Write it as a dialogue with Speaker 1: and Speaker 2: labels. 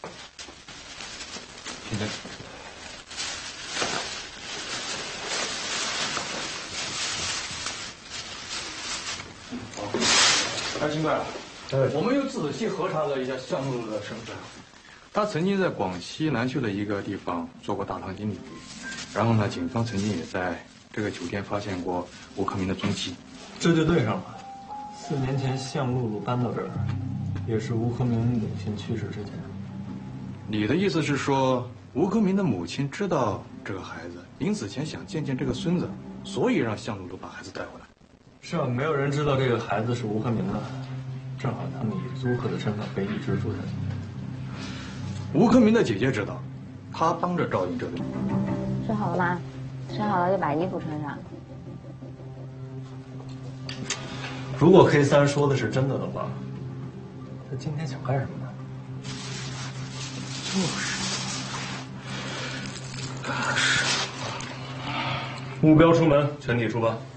Speaker 1: 现在。
Speaker 2: 哎，金贵，我们又仔细核查了一下向露露的身份，她曾经在广西南浔的一个地方做过大堂经理，然后呢，警方曾经也在这个酒店发现过吴克明的踪迹，
Speaker 3: 这就对上了。4年前向露露搬到这儿，也是吴克明母亲去世之前。
Speaker 2: 你的意思是说，吴克明的母亲知道这个孩子，临死前想见见这个孙子，所以让向露露把孩子带回来。
Speaker 3: 是啊，没有人知道这个孩子是吴克明的，正好他们以租客的身份被一直住下来。
Speaker 2: 吴克明的姐姐知道，她帮着照应这个。
Speaker 4: 吃好了吗？吃好了就把衣服穿上。
Speaker 3: 如果 K3说的是真的的话，他今天想干什么呢？
Speaker 2: 干什么？
Speaker 3: 目标出门，全体出发。